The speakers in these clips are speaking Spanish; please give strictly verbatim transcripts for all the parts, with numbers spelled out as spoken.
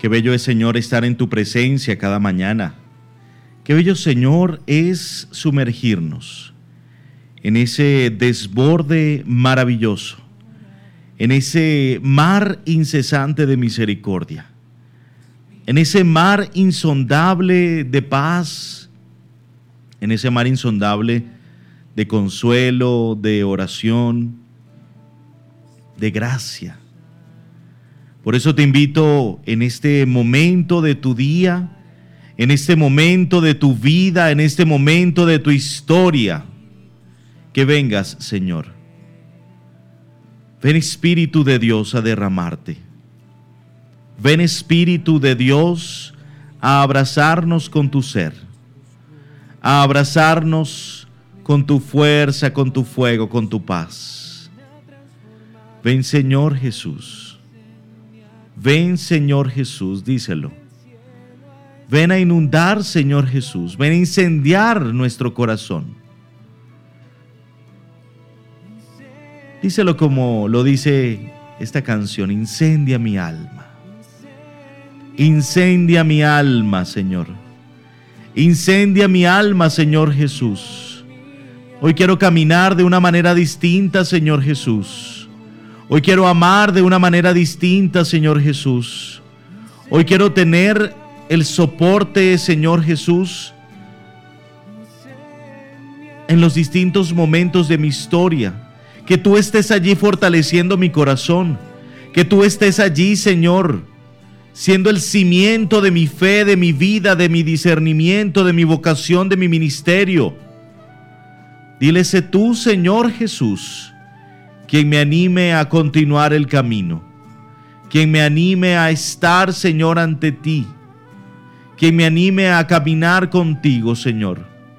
Qué bello es, Señor, estar en tu presencia cada mañana. Qué bello, Señor, es sumergirnos en ese desborde maravilloso, en ese mar incesante de misericordia, en ese mar insondable de paz, en ese mar insondable de consuelo, de oración, de gracia. Por eso te invito en este momento de tu día, en este momento de tu vida, en este momento de tu historia, que vengas, Señor. Ven, Espíritu de Dios, a derramarte. Ven, Espíritu de Dios, a abrazarnos con tu ser, a abrazarnos con tu fuerza, con tu fuego, con tu paz. Ven, Señor Jesús. Ven, Señor Jesús, díselo. Ven a inundar, Señor Jesús. Ven a incendiar nuestro corazón. Díselo como lo dice esta canción: incendia mi alma. Incendia mi alma, Señor. Incendia mi alma, Señor Jesús. Hoy quiero caminar de una manera distinta, Señor Jesús. Hoy quiero amar de una manera distinta, Señor Jesús. Hoy quiero tener el soporte, Señor Jesús, en los distintos momentos de mi historia. Que tú estés allí fortaleciendo mi corazón. Que tú estés allí, Señor, siendo el cimiento de mi fe, de mi vida, de mi discernimiento, de mi vocación, de mi ministerio. Dile, sé tú, Señor Jesús, quien me anime a continuar el camino, quien me anime a estar, Señor, ante ti, quien me anime a caminar contigo, Señor.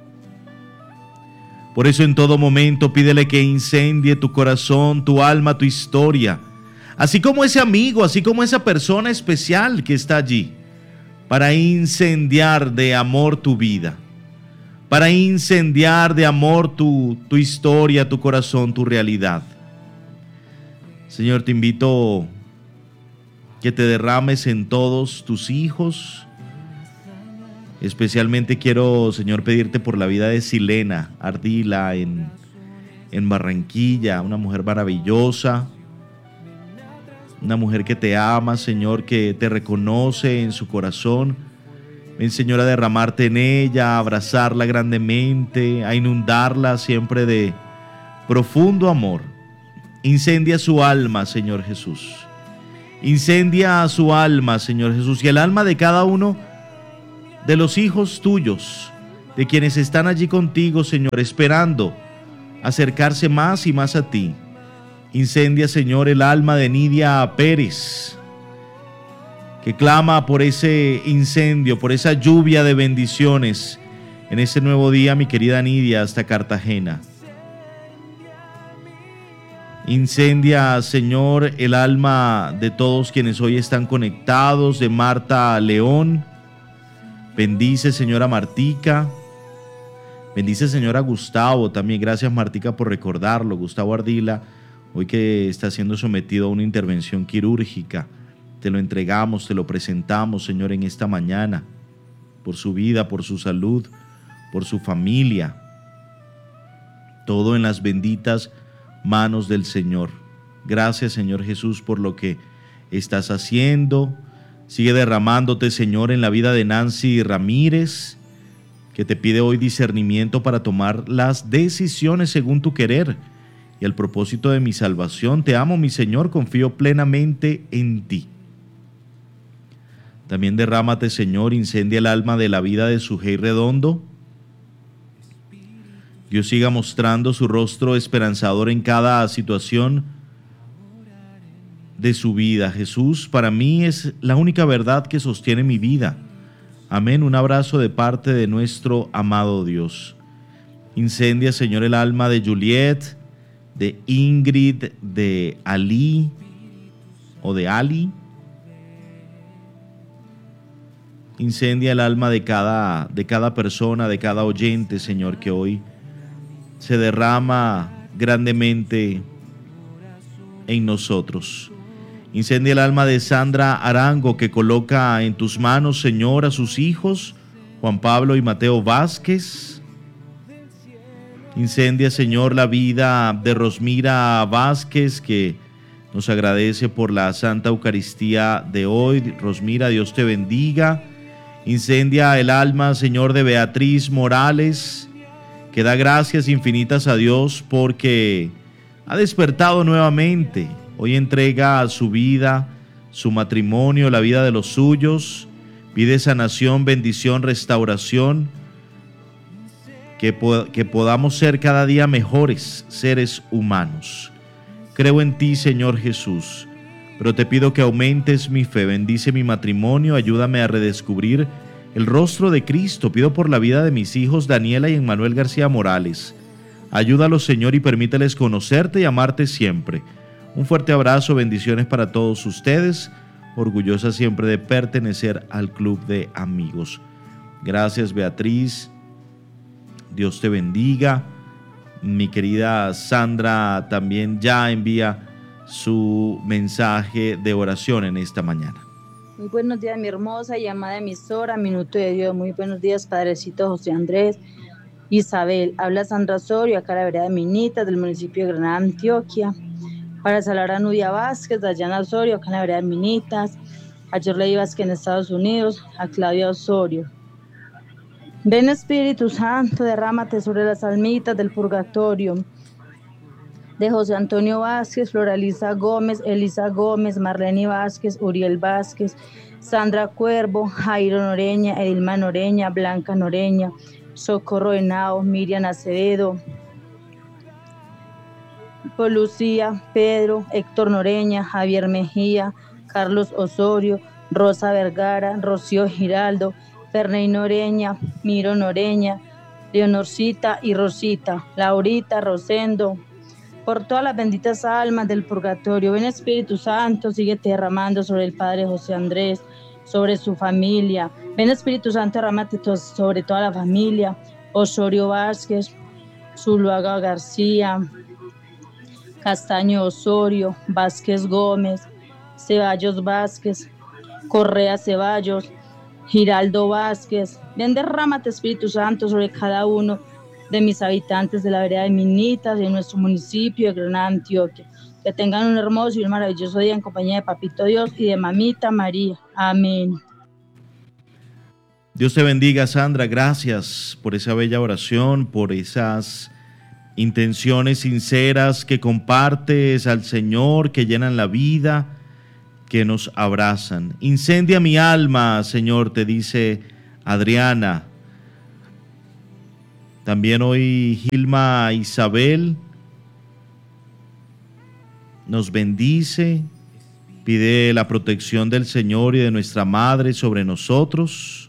Por eso en todo momento pídele que incendie tu corazón, tu alma, tu historia, así como ese amigo, así como esa persona especial que está allí, para incendiar de amor tu vida, para incendiar de amor tu, tu historia, tu corazón, tu realidad. Señor, te invito que te derrames en todos tus hijos. Especialmente quiero, Señor, pedirte por la vida de Silena Ardila en, en Barranquilla, una mujer maravillosa, una mujer que te ama, Señor, que te reconoce en su corazón. Ven, Señor, a derramarte en ella, a abrazarla grandemente, a inundarla siempre de profundo amor. Incendia su alma, Señor Jesús. Incendia su alma, Señor Jesús, y el alma de cada uno de los hijos tuyos, de quienes están allí contigo, Señor, esperando acercarse más y más a ti. Incendia, Señor, el alma de Nidia Pérez, que clama por ese incendio, por esa lluvia de bendiciones en ese nuevo día, mi querida Nidia, hasta Cartagena. Incendia, Señor, el alma de todos quienes hoy están conectados, de Marta León. Bendice, Señor, a Martica. Bendice, Señor, a Gustavo también. Gracias, Martica, por recordarlo. Gustavo Ardila, hoy que está siendo sometido a una intervención quirúrgica. Te lo entregamos, te lo presentamos, Señor, en esta mañana. Por su vida, por su salud, por su familia. Todo en las benditas manos del Señor. Gracias, Señor Jesús, por lo que estás haciendo. Sigue derramándote, Señor, en la vida de Nancy Ramírez, que te pide hoy discernimiento para tomar las decisiones según tu querer y el propósito de mi salvación. Te amo, mi Señor, confío plenamente en ti. También derrámate, Señor, incendia el alma de la vida de Sujei Redondo. Dios siga mostrando su rostro esperanzador en cada situación de su vida. Jesús, para mí es la única verdad que sostiene mi vida. Amén. Un abrazo de parte de nuestro amado Dios. Incendia, Señor, el alma de Juliet, de Ingrid, de Ali o de Ali. Incendia el alma de cada, de cada persona, de cada oyente, Señor, que hoy se derrama grandemente en nosotros. Incendia el alma de Sandra Arango, que coloca en tus manos, Señor, a sus hijos, Juan Pablo y Mateo Vázquez. Incendia, Señor, la vida de Rosmira Vázquez, que nos agradece por la Santa Eucaristía de hoy. Rosmira, Dios te bendiga. Incendia el alma, Señor, de Beatriz Morales, que da gracias infinitas a Dios porque ha despertado nuevamente. Hoy entrega su vida, su matrimonio, la vida de los suyos. Pide sanación, bendición, restauración. Que, po- que podamos ser cada día mejores seres humanos. Creo en ti, Señor Jesús, pero te pido que aumentes mi fe. Bendice mi matrimonio, ayúdame a redescubrir el rostro de Cristo. Pido por la vida de mis hijos Daniela y Emmanuel García Morales. Ayúdalos, Señor, y permíteles conocerte y amarte siempre. Un fuerte abrazo, bendiciones para todos ustedes. Orgullosa siempre de pertenecer al club de amigos. Gracias, Beatriz. Dios te bendiga. Mi querida Sandra también ya envía su mensaje de oración en esta mañana. Muy buenos días, mi hermosa y amada emisora, Minuto de Dios. Muy buenos días, Padrecito José Andrés, Isabel. Habla Sandra Osorio, acá de la vereda de Minitas, del municipio de Granada, Antioquia. Para saludar a Nudia Vázquez, Dayana Osorio, acá en la vereda de Minitas. A Jorley Vázquez en Estados Unidos, a Claudia Osorio. Ven Espíritu Santo, derrámate sobre las almitas del purgatorio de José Antonio Vázquez, Floralisa Gómez, Elisa Gómez, Marlene Vázquez, Uriel Vázquez, Sandra Cuervo, Jairo Noreña, Edilma Noreña, Blanca Noreña, Socorro Henao, Miriam Acevedo, Lucía, Pedro, Héctor Noreña, Javier Mejía, Carlos Osorio, Rosa Vergara, Rocío Giraldo, Ferney Noreña, Miro Noreña, Leonorcita y Rosita, Laurita, Rosendo, por todas las benditas almas del purgatorio. Ven Espíritu Santo, síguete derramando sobre el Padre José Andrés, sobre su familia. Ven Espíritu Santo, derrámate sobre toda la familia. Osorio Vázquez, Zuluaga García, Castaño Osorio, Vázquez Gómez, Ceballos Vázquez, Correa Ceballos, Giraldo Vázquez. Ven, derrámate Espíritu Santo sobre cada uno de mis habitantes de la vereda de Minitas, de nuestro municipio de Granada, Antioquia. Que tengan un hermoso y un maravilloso día en compañía de Papito Dios y de Mamita María. Amén. Dios te bendiga, Sandra. Gracias por esa bella oración, por esas intenciones sinceras que compartes al Señor, que llenan la vida, que nos abrazan. Incendia mi alma, Señor, te dice Adriana. También hoy Gilma Isabel nos bendice, pide la protección del Señor y de nuestra Madre sobre nosotros.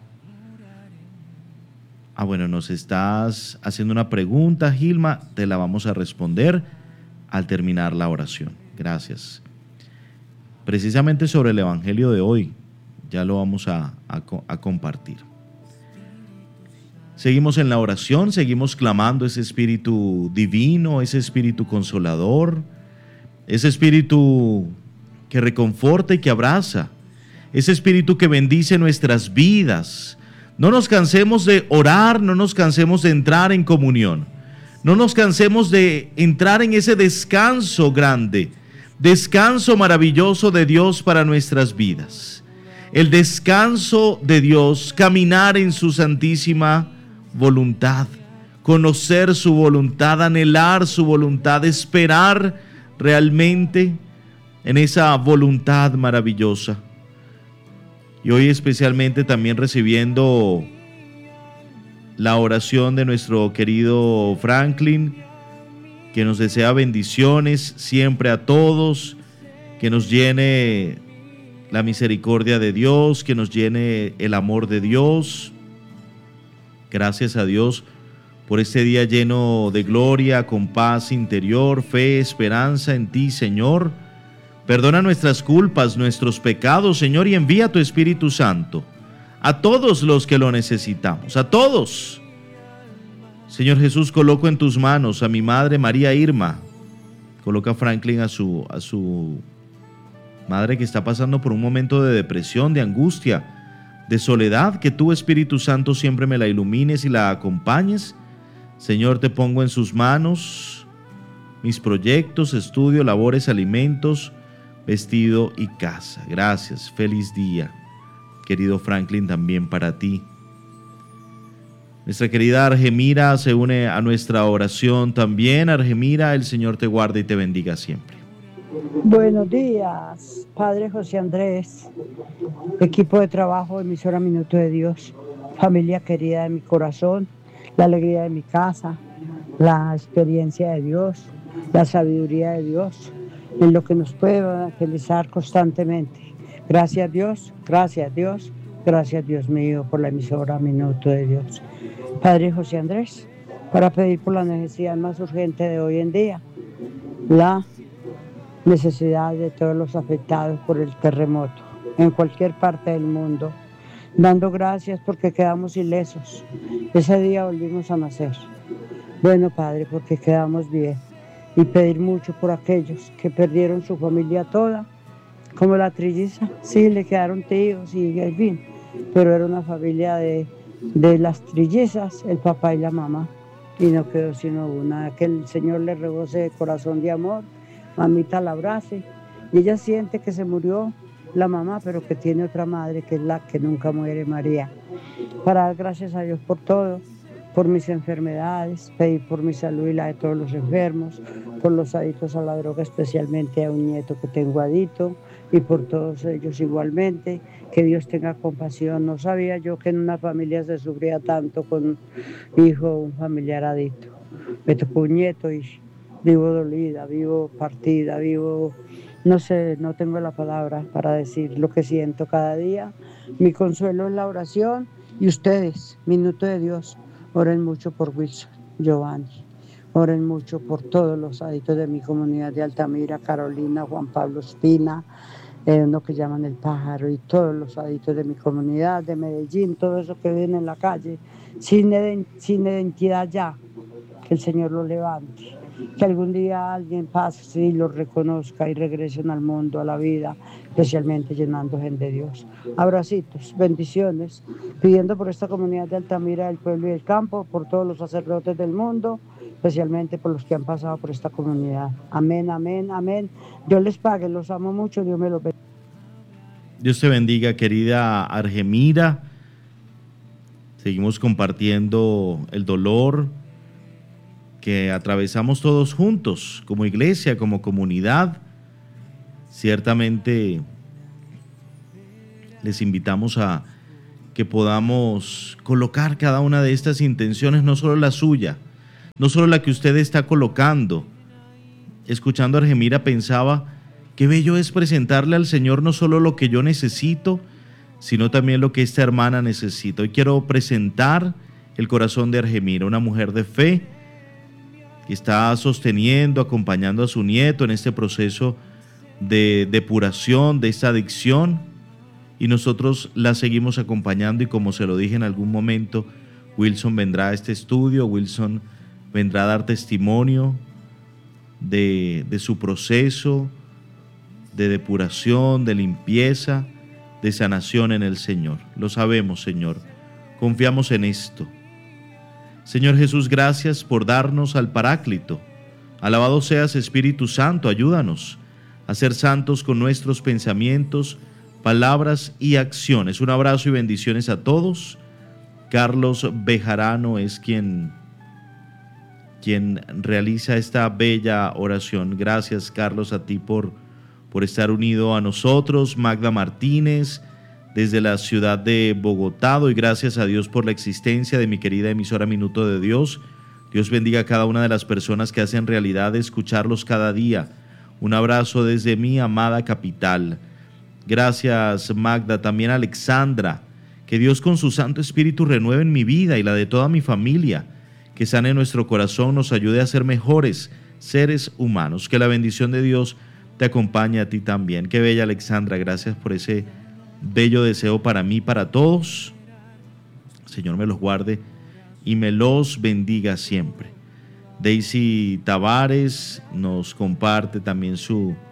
Ah, bueno, nos estás haciendo una pregunta, Gilma, te la vamos a responder al terminar la oración. Gracias. Precisamente sobre el Evangelio de hoy, ya lo vamos a, a, a compartir. Seguimos en la oración, seguimos clamando ese Espíritu divino, ese Espíritu consolador, ese Espíritu que reconforta y que abraza, ese Espíritu que bendice nuestras vidas. No nos cansemos de orar, no nos cansemos de entrar en comunión, no nos cansemos de entrar en ese descanso grande, descanso maravilloso de Dios para nuestras vidas. El descanso de Dios, caminar en su santísima voluntad, conocer su voluntad, anhelar su voluntad, esperar realmente en esa voluntad maravillosa. Y hoy especialmente también recibiendo la oración de nuestro querido Franklin, que nos desea bendiciones siempre a todos, que nos llene la misericordia de Dios, que nos llene el amor de Dios. Gracias a Dios por este día lleno de gloria, con paz interior, fe, esperanza en ti, Señor. Perdona nuestras culpas, nuestros pecados, Señor, y envía tu Espíritu Santo a todos los que lo necesitamos, a todos. Señor Jesús, coloco en tus manos a mi madre María Irma. Coloca a Franklin a su, a su madre que está pasando por un momento de depresión, de angustia, de soledad, que tú, Espíritu Santo, siempre me la ilumines y la acompañes. Señor, te pongo en sus manos mis proyectos, estudio, labores, alimentos, vestido y casa. Gracias, feliz día. Querido Franklin, también para ti. Nuestra querida Argemira se une a nuestra oración también. Argemira, el Señor te guarde y te bendiga siempre. Buenos días, Padre José Andrés, equipo de trabajo, emisora Minuto de Dios, familia querida de mi corazón, la alegría de mi casa, la experiencia de Dios, la sabiduría de Dios, en lo que nos puede evangelizar constantemente. Gracias Dios, gracias Dios, gracias Dios mío por la emisora Minuto de Dios. Padre José Andrés, para pedir por la necesidad más urgente de hoy en día, la necesidad de todos los afectados por el terremoto en cualquier parte del mundo, dando gracias porque quedamos ilesos. Ese día volvimos a nacer. Bueno, Padre, porque quedamos bien, y pedir mucho por aquellos que perdieron su familia toda, como la trilliza. Sí, le quedaron tíos y en fin, pero era una familia de, de las trillizas, el papá y la mamá, y no quedó sino una, que el Señor le rebose de corazón de amor, mamita la abrace, y ella siente que se murió la mamá, pero que tiene otra madre que es la que nunca muere, María. Para dar gracias a Dios por todo, por mis enfermedades, pedir por mi salud y la de todos los enfermos, por los adictos a la droga, especialmente a un nieto que tengo adicto, y por todos ellos igualmente, que Dios tenga compasión. No sabía yo que en una familia se sufría tanto con un hijo, un familiar adicto. Me tocó un nieto y vivo dolida, vivo partida, vivo, no sé, no tengo la palabra para decir lo que siento cada día. Mi consuelo es la oración, y ustedes, Minuto de Dios, oren mucho por Wilson, Giovanni, oren mucho por todos los adictos de mi comunidad de Altamira, Carolina, Juan Pablo Espina, eh, uno que llaman El Pájaro, y todos los adictos de mi comunidad, de Medellín, todo eso que viven en la calle, sin, sin identidad ya, que el Señor los levante. Que algún día alguien pase y los reconozca y regresen al mundo, a la vida, especialmente llenando gente de Dios. Abracitos, bendiciones, pidiendo por esta comunidad de Altamira, del pueblo y del campo, por todos los sacerdotes del mundo, especialmente por los que han pasado por esta comunidad. Amén, amén, amén. Dios les pague, los amo mucho, Dios me los bendiga. Dios te bendiga, querida Argemira. Seguimos compartiendo el dolor que atravesamos todos juntos, como iglesia, como comunidad. Ciertamente les invitamos a que podamos colocar cada una de estas intenciones, no solo la suya, no solo la que usted está colocando. Escuchando a Argemira pensaba, qué bello es presentarle al Señor no solo lo que yo necesito, sino también lo que esta hermana necesita. Hoy quiero presentar el corazón de Argemira, una mujer de fe, que está sosteniendo, acompañando a su nieto en este proceso de depuración de esta adicción, y nosotros la seguimos acompañando. Y como se lo dije en algún momento, Wilson vendrá a este estudio, Wilson vendrá a dar testimonio de, de su proceso de depuración, de limpieza, de sanación en el Señor. Lo sabemos, Señor, confiamos en esto. Señor Jesús, gracias por darnos al Paráclito. Alabado seas, Espíritu Santo, ayúdanos a ser santos con nuestros pensamientos, palabras y acciones. Un abrazo y bendiciones a todos. Carlos Bejarano es quien, quien realiza esta bella oración. Gracias, Carlos, a ti por, por estar unido a nosotros. Magda Martínez, desde la ciudad de Bogotá, doy gracias a Dios por la existencia de mi querida emisora Minuto de Dios. Dios bendiga a cada una de las personas que hacen realidad de escucharlos cada día. Un abrazo desde mi amada capital. Gracias, Magda. También Alexandra. Que Dios con su Santo Espíritu renueve en mi vida y la de toda mi familia. Que sane nuestro corazón, nos ayude a ser mejores seres humanos. Que la bendición de Dios te acompañe a ti también. Qué bella, Alexandra. Gracias por ese bello deseo para mí, para todos. Señor me los guarde y me los bendiga siempre. Daisy Tavares nos comparte también su,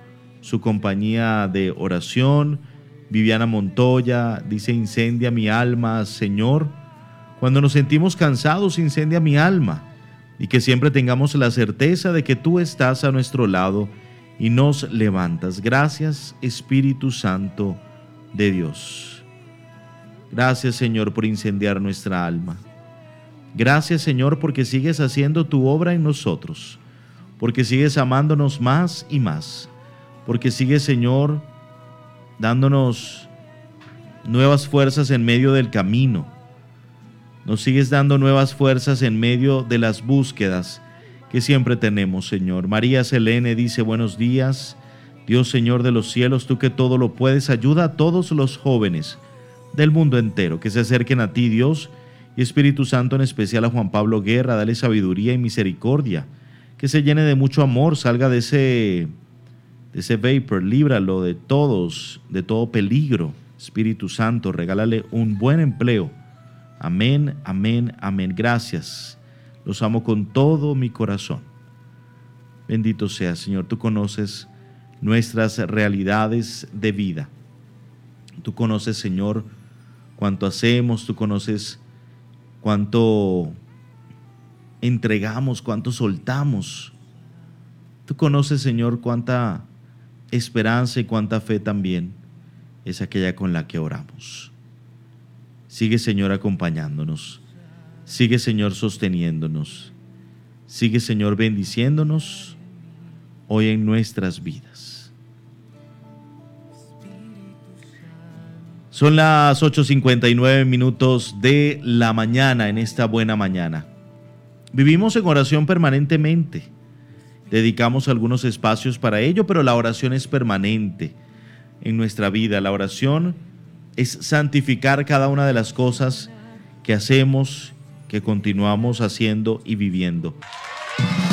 su compañía de oración. Viviana Montoya dice: incendia mi alma, Señor. Cuando nos sentimos cansados, incendia mi alma. Y que siempre tengamos la certeza de que tú estás a nuestro lado y nos levantas. Gracias, Espíritu Santo de Dios. Gracias, Señor, por incendiar nuestra alma. Gracias, Señor, porque sigues haciendo tu obra en nosotros, porque sigues amándonos más y más, porque sigues, Señor, dándonos nuevas fuerzas en medio del camino. Nos sigues dando nuevas fuerzas en medio de las búsquedas que siempre tenemos, Señor. María Selene dice: buenos días, Dios Señor de los cielos, tú que todo lo puedes, ayuda a todos los jóvenes del mundo entero que se acerquen a ti, Dios, y Espíritu Santo, en especial a Juan Pablo Guerra, dale sabiduría y misericordia, que se llene de mucho amor, salga de ese, de ese vapor, líbralo de todos, de todo peligro. Espíritu Santo, regálale un buen empleo. Amén, amén, amén. Gracias. Los amo con todo mi corazón. Bendito sea, Señor. Tú conoces nuestras realidades de vida. Tú conoces, Señor, cuánto hacemos. Tú conoces cuánto entregamos, cuánto soltamos. Tú conoces, Señor, cuánta esperanza y cuánta fe también es aquella con la que oramos. Sigue, Señor, acompañándonos. Sigue, Señor, sosteniéndonos. Sigue, Señor, bendiciéndonos hoy en nuestras vidas. Son las ocho cincuenta y nueve minutos de la mañana en esta buena mañana. Vivimos en oración permanentemente. Dedicamos algunos espacios para ello, pero la oración es permanente en nuestra vida. La oración es santificar cada una de las cosas que hacemos, que continuamos haciendo y viviendo.